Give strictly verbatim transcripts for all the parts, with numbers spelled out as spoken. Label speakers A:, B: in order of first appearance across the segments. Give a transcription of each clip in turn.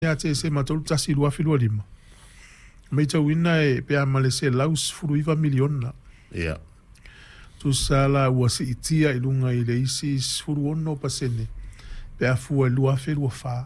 A: ya te se matol tasi lua filua lima. Mai tau ina e pe a malese laus furuiva miliona.
B: Ia.
A: Tu sala ua si itia ilunga i le isi furu ono pasene. Pe a fua lua filua fa.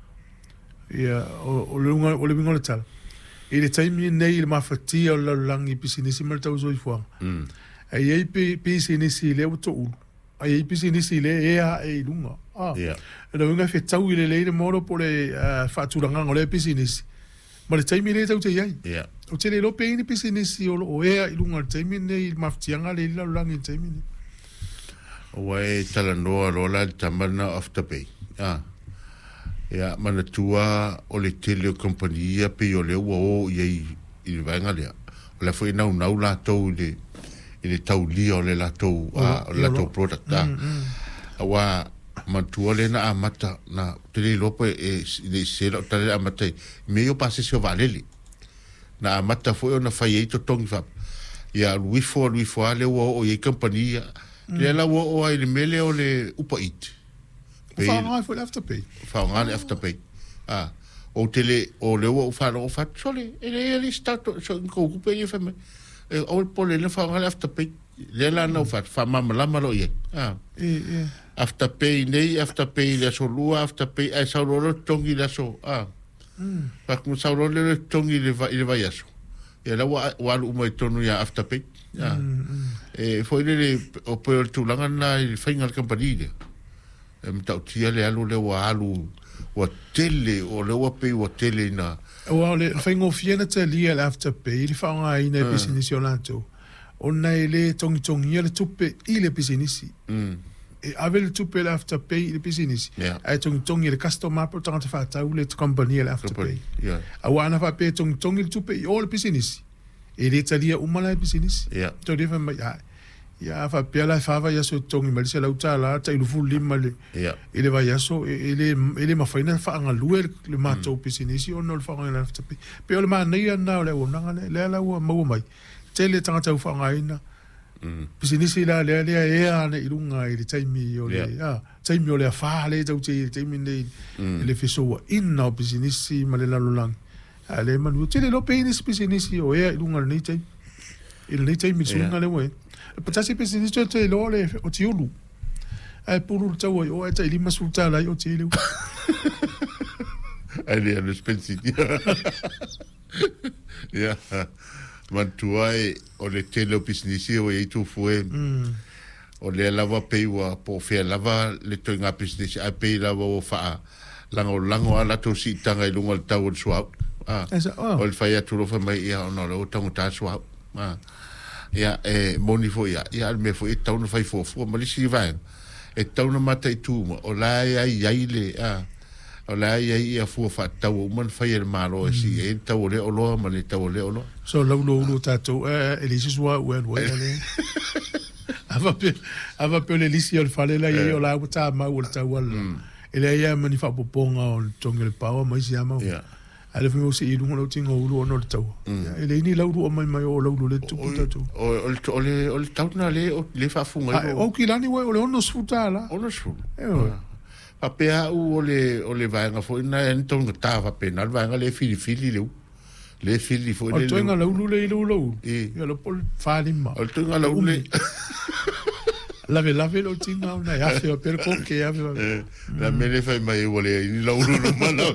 A: Ia, o le unga, o le wingo le tala. I le taimi nei le mafatia o laulangi pisinisi mal tau zoi fuang.
B: Mm.
A: Ai ei pisinisi le uto ulu. Ai ei pisinisi le ea e ilunga. Ah.
B: Ia.
A: E la winga fe tau i le leire moro po le whaaturanga o le pisinisi. Ma le taimi le tau te iai.
B: Ia.
A: O te le lope ini pisinisi o o ea ilunga le taimi nei maftianga le laulangi le taimi nei.
B: O e tala noa rola le tamana after pay. Ah. Ia, mana tua o le tele o kompania pe o le ua o iei i le vaenga lea. O le fwoi nau nau la tau le i le tau lia o le la tau o le la tau product a. Awa mantua le na amata na tele lope e le sela o tale amata me o pase se o valele. Na amata fwoi o na fai eito tongi fap. Ia luifo luifo a le ua o iei kompania. Le la ua o ai le mele o le upa iti.
A: Whaongai for Afterpay.
B: Whaongai Afterpay. Ah, o tele o le o fa o fa sole e le le stato so ko ku pe ye fa me e o po le le whaongai Afterpay le la no fa fa mama la malo ye. Ah.
A: E e
B: Afterpay nei Afterpay le so lua Afterpay e sa lo tongi la so. Ah. Mm. Pa ku sa lo le tongi le va le va yaso. E la wa wa lu mai tonu ya Afterpay. Ah. E foi le o po tu langa na il final company. E mtau tia le alu le wa alu wa tele o le wa pe wa tele na
A: o le whaingo fiena te lia le Afterpay le whaonga i nei pisinisi o lanto o nei le tongi tongi le tupe i le pisinisi e ave le tupe le Afterpay i le pisinisi ai tongi tongi le customer po tangata whaatau le company le Afterpay a wana whape tongi tongi le tupe i o le pisinisi e le talia umala le pisinisi to le wha mai ai ia fa pela fa va yaso tongi mal se la utala ta ilu fu lima le ele va yaso ele ele ma faina fa nga luer le mato pisinisi o no fa nga la Afterpay pe o ma nei na le o nga le la o mo mai tele tanga ta fa nga ina pisinisi la le le e ana ilunga i le taimi o le ah taimi o le fa le tau te taimi nei le fiso inna pisinisi ma le la lolang ale manu tele lo pe ni pisinisi o e ilunga nei tai il nei taimi sunga le we Patasi pisinisi te lo le o tiulu. Ai puru tau o ai tai lima sulta lai o tiulu.
B: Ai le anu spensi. Ya. Mantuai o le tele pisinisi o e tu fue. O le lava peiwa po fe lava le toinga pisinisi ai pei lava o fa lango lango ala to si tanga i lunga tau o swap. Ah. O le fai atu lo fa mai ia ona lo tango ta swap. Ah. Ya e moni fo ya ya me fo e tau no fai fo fo ma li si vai e tau no mata i tu o la ya ya ile a o la ya ya fo fa tau man fai el malo si e tau le o lo ma le tau le o lo
A: so lo lo lo tato e e li si swa we we le ava pe ava pe le li si o fale la ye o la ta ma o ta wal e le ya mani fa poponga o tongel pawa mai si ama ale fo se i lungo lo tingo ulo no tau ele ni lauru o mai mai o lauru le tu tu
B: o o le o le tau na le o le fa funga
A: o ki lani we o le ono sfutala
B: ono sfu a pe a o le o le vai nga fo na en tonga ta va pe na vai nga le fili fili le le fili fo
A: le o tonga lauru le lo lo e lo pol fa lima
B: o tonga lauru le
A: la ve la ve lo tinga una ya fe per con che ya
B: la me le fai mai vole ni lauru no malo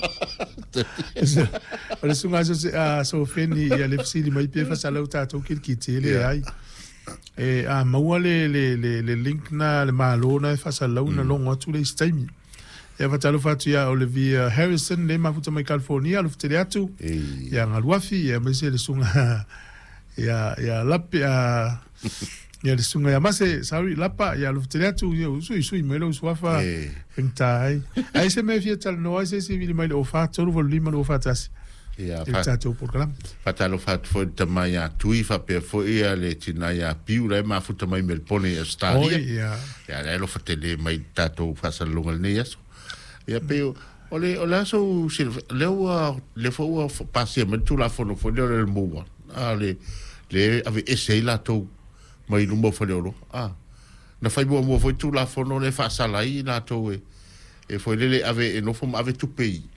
A: Ora sunga so so feni ya le fsili mai pe fa sala uta to kil kitele ai e a mauale le le le link na le malona fa sala una longa tu le stimi e fa talo fa tu ya Olivia Harrison le ma futa mai California lo ftele atu ya ngaluafi ya mese le sunga ya ya lapi a ya le sunga ya mase sorry lapa ya lo ftele atu yo sui sui melo swafa entai ai se me fia tal no ai se si vi mai o fa tolu volume no fa tas
B: ya
A: fa tato program
B: fa talo fa fo tama ya tui fa pe fo ia le tina ya piu le ma futa mai mel pone stadia
A: ya
B: ya le lo fatele mai tato fa salonga ne yaso ya pe o le o la so le o le fo passi me tu la fo no fo le mo ale le ave essay la to mai lumbo fo le ah na fai bo mo fo tu la fo no le fa salai la to e e foi le ave e no fo ave tu pei